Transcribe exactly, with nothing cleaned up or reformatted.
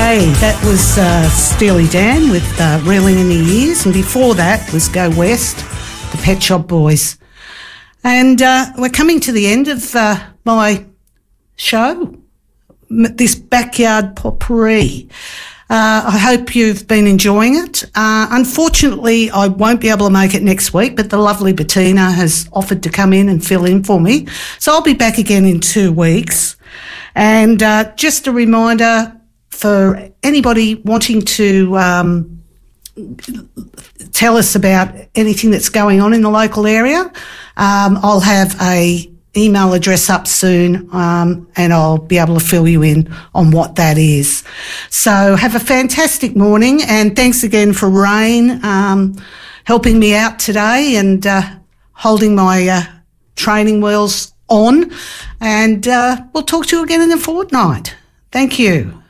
Okay, that was uh, Steely Dan with uh, Reeling in the Years, and before that was Go West, the Pet Shop Boys. And uh, we're coming to the end of uh, my show, this backyard potpourri. Uh, I hope you've been enjoying it. Uh, unfortunately, I won't be able to make it next week, but the lovely Bettina has offered to come in and fill in for me. So I'll be back again in two weeks. And uh, just a reminder for anybody wanting to um, tell us about anything that's going on in the local area, um, I'll have a email address up soon, um, and I'll be able to fill you in on what that is. So have a fantastic morning, and thanks again for Rain um, helping me out today and uh, holding my uh, training wheels on. And uh, we'll talk to you again in a fortnight. Thank you.